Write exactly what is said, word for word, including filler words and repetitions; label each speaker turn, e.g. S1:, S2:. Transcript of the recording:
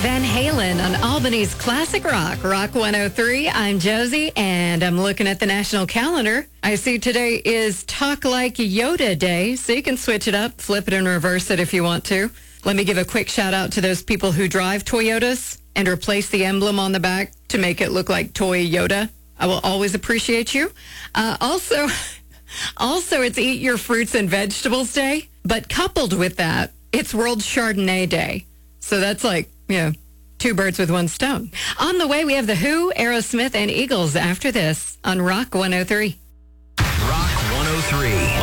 S1: Van Halen on Albany's Classic Rock, Rock one oh three. I'm Josie, and I'm looking at the national calendar. I see today is Talk Like Yoda Day, so you can switch it up, flip it and reverse it if you want to. Let me give a quick shout out to those people who drive Toyotas and replace the emblem on the back to make it look like Toy Yoda. I will always appreciate you. Uh, also, also, it's Eat Your Fruits and Vegetables Day, but coupled with that, it's World Chardonnay Day. So that's like, you know, two birds with one stone. On the way, we have The Who, Aerosmith, and Eagles after this on Rock one oh three.
S2: Rock one oh three.